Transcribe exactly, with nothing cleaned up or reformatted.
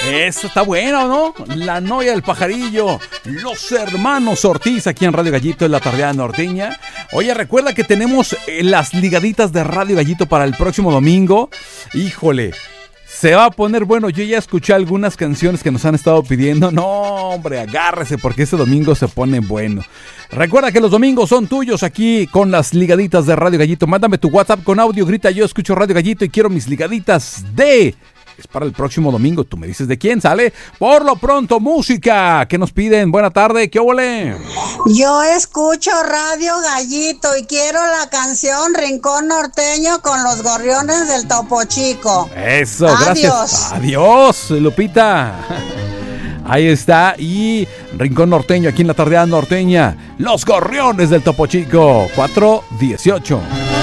Eso está bueno, ¿no? La novia del pajarillo, los hermanos Ortiz aquí en Radio Gallito en la tardeada norteña. Oye, recuerda que tenemos eh, las ligaditas de Radio Gallito para el próximo domingo. Híjole, se va a poner bueno. Yo ya escuché algunas canciones que nos han estado pidiendo. No, hombre, agárrese porque este domingo se pone bueno. Recuerda que los domingos son tuyos aquí con las ligaditas de Radio Gallito. Mándame tu WhatsApp con audio, grita yo escucho Radio Gallito y quiero mis ligaditas de... Es para el próximo domingo, tú me dices de quién sale. Por lo pronto, música. ¿Qué nos piden? Buena tarde, ¿qué ole? Yo escucho Radio Gallito y quiero la canción Rincón Norteño con los Gorriones del Topo Chico. Eso, Adiós. Gracias. Adiós, Lupita. Ahí está, y Rincón Norteño aquí en la tardeada norteña. Los Gorriones del Topo Chico, cuatro dieciocho.